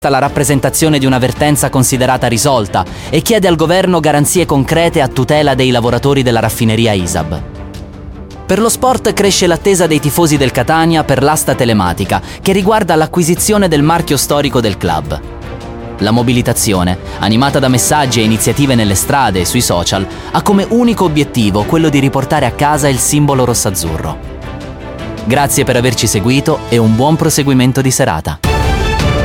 la rappresentazione di una vertenza considerata risolta e chiede al governo garanzie concrete a tutela dei lavoratori della raffineria ISAB. Per lo sport cresce l'attesa dei tifosi del Catania per l'asta telematica che riguarda l'acquisizione del marchio storico del club. La mobilitazione, animata da messaggi e iniziative nelle strade e sui social, ha come unico obiettivo quello di riportare a casa il simbolo rossazzurro. Grazie per averci seguito e un buon proseguimento di serata.